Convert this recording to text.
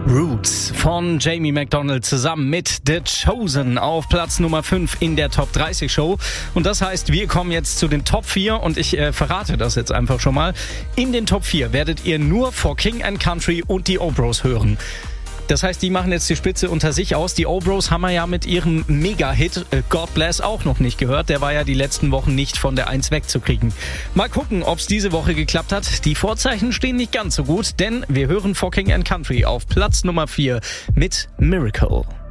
Roots von Jamie McDonald zusammen mit The Chosen auf Platz Nummer 5 in der Top 30 Show. Und das heißt, wir kommen jetzt zu den Top 4 und ich verrate das jetzt einfach schon mal. In den Top 4 werdet ihr nur For King and Country und die O-Bros hören. Das heißt, die machen jetzt die Spitze unter sich aus. Die O-Bros haben wir ja mit ihrem Mega-Hit God Bless auch noch nicht gehört. Der war ja die letzten Wochen nicht von der 1 wegzukriegen. Mal gucken, ob es diese Woche geklappt hat. Die Vorzeichen stehen nicht ganz so gut, denn wir hören For King and Country auf Platz Nummer 4 mit Miracle.